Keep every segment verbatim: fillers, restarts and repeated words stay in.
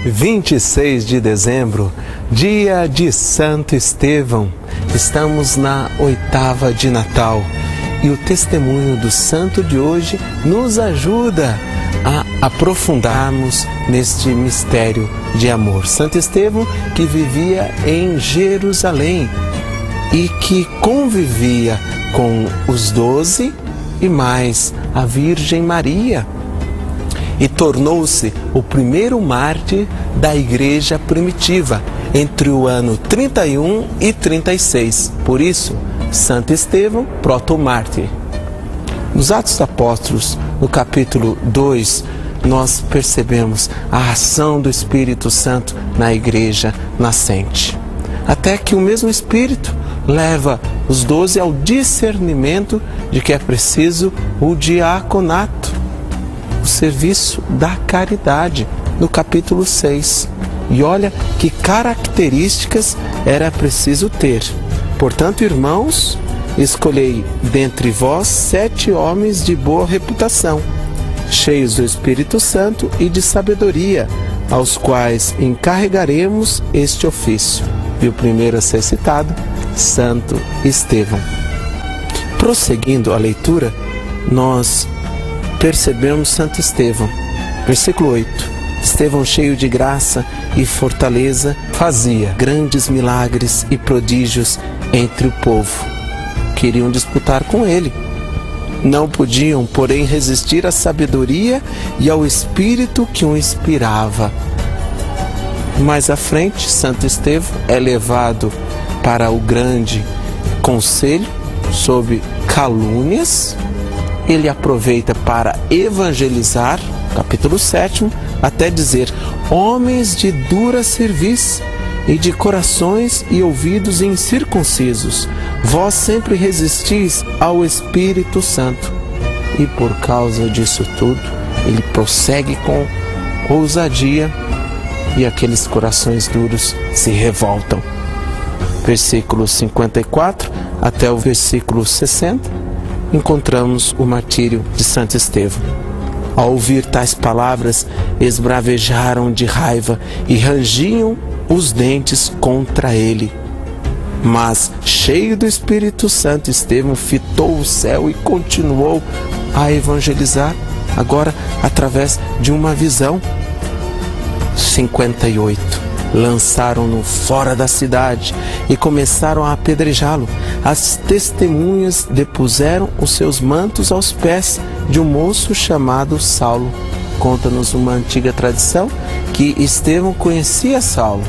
vinte e seis de dezembro, dia de Santo Estevão. Estamos na oitava de Natal e o testemunho do santo de hoje nos ajuda a aprofundarmos neste mistério de amor. Santo Estevão, que vivia em Jerusalém e que convivia com os doze e mais a Virgem Maria, e tornou-se o primeiro mártir da igreja primitiva entre o ano trinta e um e trinta e seis. Por isso, Santo Estevão, protomártir. Nos Atos dos Apóstolos, no capítulo dois, nós percebemos a ação do Espírito Santo na igreja nascente. Até que o mesmo Espírito leva os doze ao discernimento de que é preciso o diaconato, o serviço da caridade, no capítulo seis. E olha que características era preciso ter. Portanto, irmãos, escolhei dentre vós sete homens de boa reputação, cheios do Espírito Santo e de sabedoria, aos quais encarregaremos este ofício. E o primeiro a ser citado, Santo Estevão. Prosseguindo a leitura, nós percebemos Santo Estevão. Versículo oito. Estevão, cheio de graça e fortaleza, fazia grandes milagres e prodígios entre o povo. Queriam disputar com ele. Não podiam, porém, resistir à sabedoria e ao espírito que o inspirava. Mais à frente, Santo Estevão é levado para o grande conselho sob calúnias. Ele aproveita para evangelizar, capítulo sete, até dizer: homens de dura cerviz e de corações e ouvidos incircuncisos, vós sempre resistis ao Espírito Santo. E por causa disso tudo, ele prossegue com ousadia e aqueles corações duros se revoltam. Versículo cinquenta e quatro até o versículo sessenta, encontramos o martírio de Santo Estevão. Ao ouvir tais palavras, esbravejaram de raiva e rangiam os dentes contra ele. Mas, cheio do Espírito Santo, Estevão fitou o céu e continuou a evangelizar, agora através de uma visão. cinquenta e oito. Lançaram-no fora da cidade e começaram a apedrejá-lo. As testemunhas depuseram os seus mantos aos pés de um moço chamado Saulo. Conta-nos uma antiga tradição que Estevão conhecia Saulo,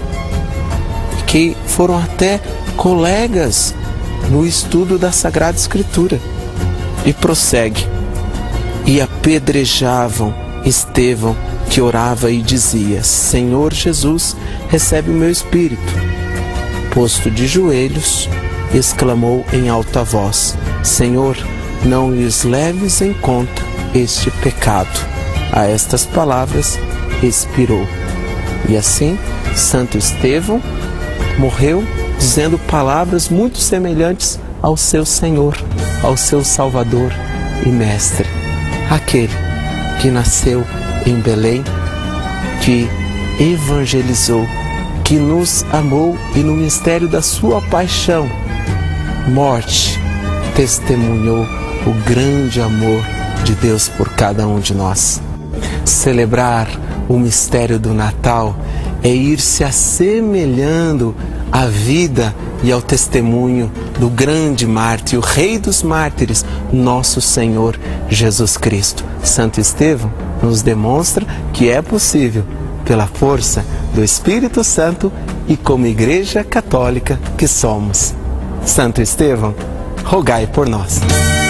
que foram até colegas no estudo da Sagrada Escritura. E prossegue: e apedrejavam Estevão, que orava e dizia: Senhor Jesus, recebe o meu espírito. Posto de joelhos, exclamou em alta voz: Senhor, não lhes leves em conta este pecado. A estas palavras expirou. E assim, Santo Estevão morreu dizendo palavras muito semelhantes ao seu Senhor, ao seu Salvador e Mestre. Aquele que nasceu em Belém, que evangelizou, que nos amou e no mistério da sua paixão, morte, testemunhou o grande amor de Deus por cada um de nós. Celebrar o mistério do Natal é ir se assemelhando à vida e ao testemunho do grande mártir, o Rei dos mártires, nosso Senhor Jesus Cristo. Santo Estevão nos demonstra que é possível, pela força do Espírito Santo e como Igreja Católica que somos. Santo Estevão, rogai por nós.